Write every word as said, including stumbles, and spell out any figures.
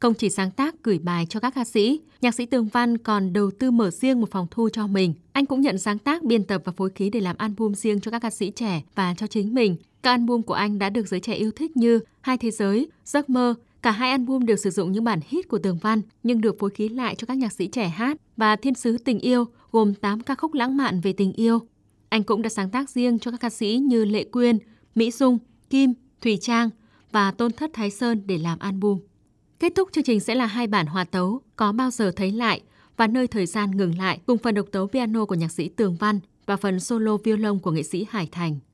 Không chỉ sáng tác gửi bài cho các ca sĩ, nhạc sĩ Tường Văn còn đầu tư mở riêng một phòng thu cho mình. Anh cũng nhận sáng tác, biên tập và phối khí để làm album riêng cho các ca sĩ trẻ và cho chính mình. Các album của anh đã được giới trẻ yêu thích như Hai Thế Giới, Giấc Mơ. Cả hai album đều sử dụng những bản hit của Tường Văn nhưng được phối khí lại cho các nhạc sĩ trẻ hát, và Thiên Sứ Tình Yêu gồm tám ca khúc lãng mạn về tình yêu. Anh cũng đã sáng tác riêng cho các ca sĩ như Lệ Quyên, Mỹ Dung, Kim, Thùy Trang và Tôn Thất Thái Sơn để làm album. Kết thúc chương trình sẽ là hai bản hòa tấu Có Bao Giờ Thấy Lại và Nơi Thời Gian Ngừng Lại, cùng phần độc tấu piano của nhạc sĩ Tường Văn và phần solo violon của nghệ sĩ Hải Thành.